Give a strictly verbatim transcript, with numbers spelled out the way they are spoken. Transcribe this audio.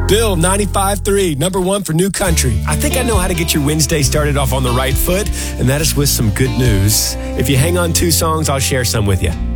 Bill, ninety-five point three, number one for New Country. I think I know how to get your Wednesday started off on the right foot, and that is with some good news. If you hang on two songs, I'll share some with you.